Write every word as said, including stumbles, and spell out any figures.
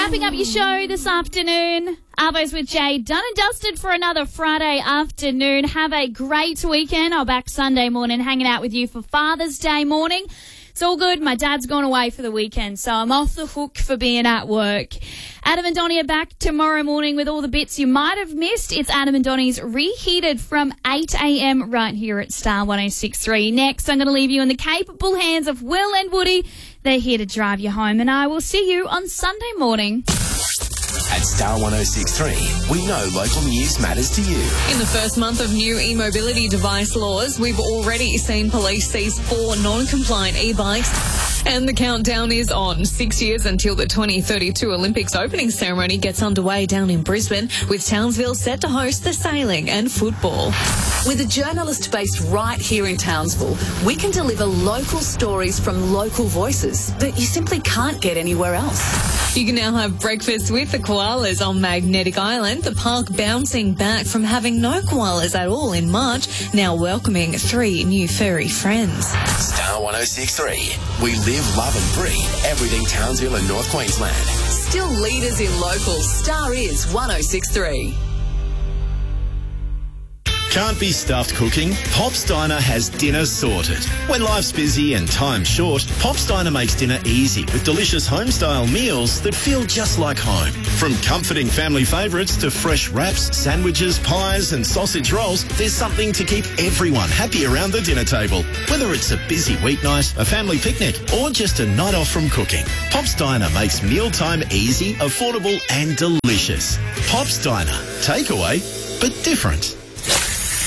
Wrapping up your show this afternoon. Arvos with Jay, done and dusted for another Friday afternoon. Have a great weekend. I'll back Sunday morning hanging out with you for Father's Day morning. It's all good. My dad's gone away for the weekend, so I'm off the hook for being at work. Adam and Donnie are back tomorrow morning with all the bits you might have missed. It's Adam and Donnie's Reheated from eight a.m. right here at Star one oh six point three. Next, I'm going to leave you in the capable hands of Will and Woody. They're here to drive you home, and I will see you on Sunday morning. At Star one oh six point three, we know local news matters to you. In the first month of new e-mobility device laws, we've already seen police seize four non-compliant e-bikes. And the countdown is on. Six years until the twenty thirty-two Olympics opening ceremony gets underway down in Brisbane, with Townsville set to host the sailing and football. With a journalist based right here in Townsville, we can deliver local stories from local voices that you simply can't get anywhere else. You can now have breakfast with the koalas on Magnetic Island, the park bouncing back from having no koalas at all in March, now welcoming three new furry friends. Star one oh six point three. We live, love and breathe everything Townsville and North Queensland. Still leaders in locals. Star is one oh six point three. Can't be stuffed cooking? Pop's Diner has dinner sorted. When life's busy and time's short, Pop's Diner makes dinner easy with delicious home-style meals that feel just like home. From comforting family favourites to fresh wraps, sandwiches, pies and sausage rolls, there's something to keep everyone happy around the dinner table. Whether it's a busy weeknight, a family picnic or just a night off from cooking, Pop's Diner makes mealtime easy, affordable and delicious. Pop's Diner. Takeaway, but different.